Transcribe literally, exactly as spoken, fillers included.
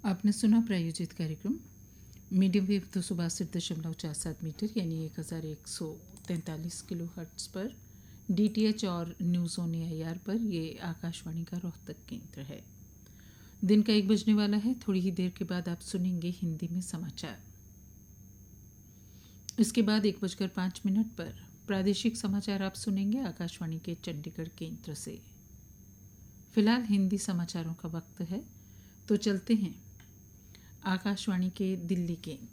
आपने सुना प्रायोजित कार्यक्रम मीडियम वेव दो सौ बासठ दशमलव चार सात मीटर यानी एक हज़ार एक सौ तैंतालीस किलो हर्ट्स पर डी टी एच और news on A I R पर। ये आकाशवाणी का रोहतक केंद्र है। दिन का एक बजने वाला है। थोड़ी ही देर के बाद आप सुनेंगे हिंदी में समाचार। इसके बाद एक बजकर पाँच मिनट पर प्रादेशिक समाचार आप सुनेंगे आकाशवाणी के चंडीगढ़ केंद्र से। फिलहाल हिंदी समाचारों का वक्त है, तो चलते हैं आकाशवाणी के दिल्ली केंद्र।